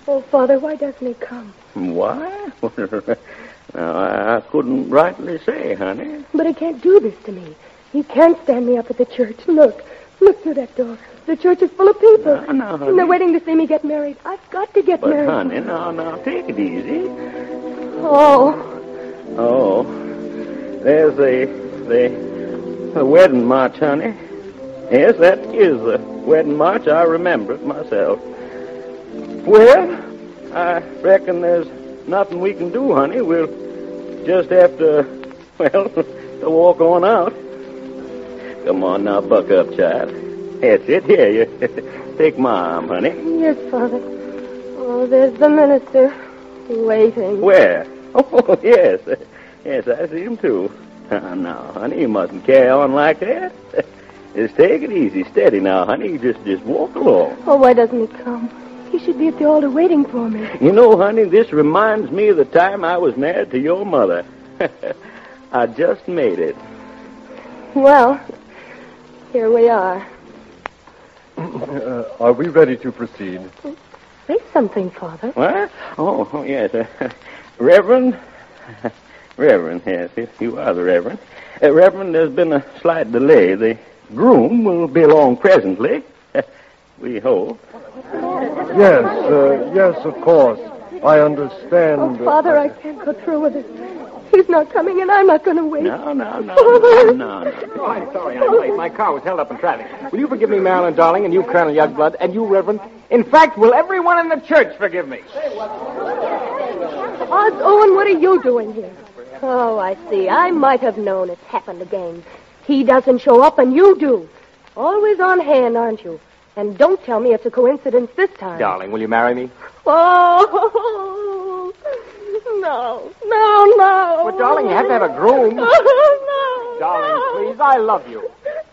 Oh, Father, why doesn't he come? Why? Now, I couldn't rightly say, honey. But he can't do this to me. He can't stand me up at the church. Look through that door. The church is full of people. No, honey. And they're waiting to see me get married. I've got to get married. But, honey, now, take it easy. Oh, there's the wedding march, honey. Yes, that is the wedding march. I remember it myself. Well, I reckon there's nothing we can do, honey. We'll just have to walk on out. Come on now, buck up, child. That's it. Here, you take my arm, honey. yes, Father. Oh, there's the minister waiting. Where? Oh, yes. Yes, I see him, too. Now, honey, you mustn't carry on like that. Just take it easy. Steady now, honey. Just walk along. Oh, why doesn't he come? He should be at the altar waiting for me. You know, honey, this reminds me of the time I was married to your mother. I just made it. Well, here we are. Are we ready to proceed? Say something, Father. What? Oh, yes. Reverend, yes, you are the Reverend. Reverend, there's been a slight delay. The groom will be along presently, we hope. Yes, of course. I understand. Oh, Father, I can't go through with it. He's not coming, and I'm not going to wait. No. Oh, I'm sorry, I'm late. My car was held up in traffic. Will you forgive me, Marilyn, darling, and you, Colonel Youngblood, and you, Reverend? In fact, will everyone in the church forgive me? Odds, Owen, what are you doing here? Oh, I see. I might have known it's happened again. He doesn't show up, and you do. Always on hand, aren't you? And don't tell me it's a coincidence this time. Darling, will you marry me? Oh, no. But, darling, you have to have a groom. No. Darling, please, I love you.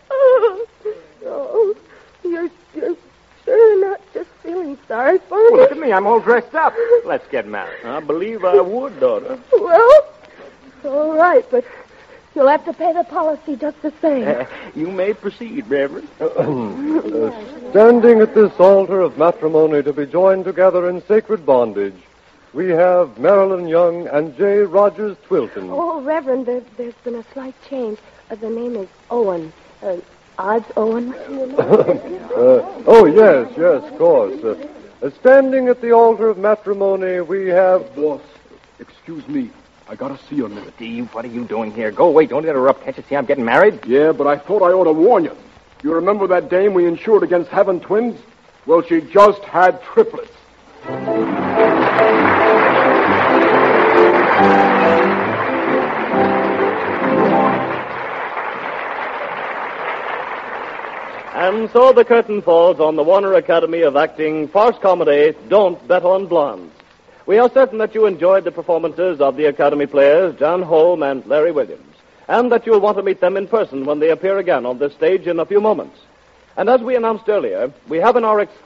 Oh, you're sure not just feeling sorry for Well, me? look at me. I'm all dressed up. Let's get married. I believe I would, daughter. Well, all right, but you'll have to pay the policy just the same. You may proceed, Reverend. Standing at this altar of matrimony to be joined together in sacred bondage, we have Marilyn Young and J. Rogers Twilton. Oh, Reverend, there's been a slight change. The name is Owen. Odds Owen. Yes, of course. Standing at the altar of matrimony, we have... Boss, excuse me. I gotta see you a minute. Steve, what are you doing here? Go away. Don't interrupt. Can't you see I'm getting married? Yeah, but I thought I ought to warn you. You remember that dame we insured against having twins? Well, she just had triplets. And so the curtain falls on the Warner Academy of Acting farce comedy, Don't Bet on Blondes. We are certain that you enjoyed the performances of the Academy players, John Holm and Larry Williams, and that you'll want to meet them in person when they appear again on this stage in a few moments. And as we announced earlier, we have in our